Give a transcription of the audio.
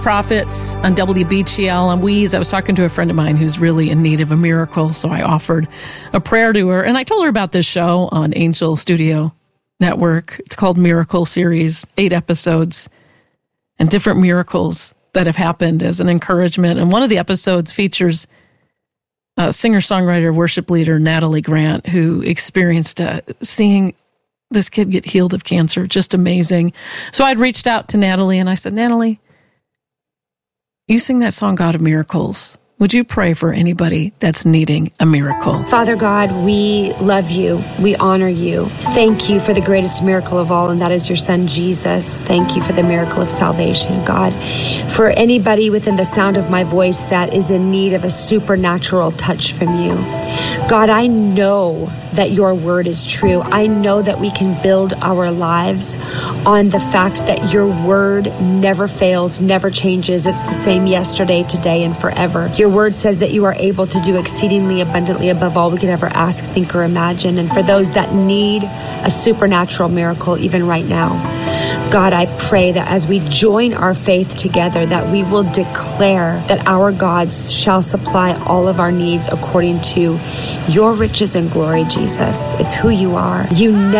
Prophets on WBGL on Weez. I was talking to a friend of mine who's really in need of a miracle, so I offered a prayer to her, and I told her about this show on Angel Studio Network. It's called Miracle Series, 8 episodes, and different miracles that have happened as an encouragement. And one of the episodes features singer-songwriter, worship leader Natalie Grant, who experienced seeing this kid get healed of cancer. Just amazing. So I'd reached out to Natalie, and I said, Natalie, you sing that song, God of Miracles. Would you pray for anybody that's needing a miracle? Father God, we love you. We honor you. Thank you for the greatest miracle of all, and that is your son, Jesus. Thank you for the miracle of salvation, God. For anybody within the sound of my voice that is in need of a supernatural touch from you, God, I know that your word is true. I know that we can build our lives on the fact that your word never fails, never changes. It's the same yesterday, today, and forever. Your word says that you are able to do exceedingly abundantly above all we could ever ask, think, or imagine. And for those that need a supernatural miracle even right now, God, I pray that as we join our faith together, that we will declare that our gods shall supply all of our needs according to your riches and glory, Jesus. It's who you are. You never